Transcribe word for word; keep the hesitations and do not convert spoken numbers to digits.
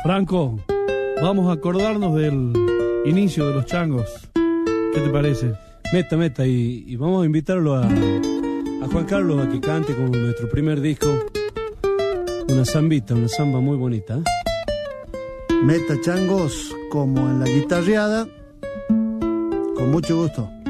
Franco, vamos a acordarnos del inicio de los changos. ¿Qué te parece? Meta, meta, y, y vamos a invitarlo a, a Juan Carlos a que cante con nuestro primer disco. Una zambita, una zamba muy bonita, ¿eh? Meta changos como en la guitarreada, con mucho gusto.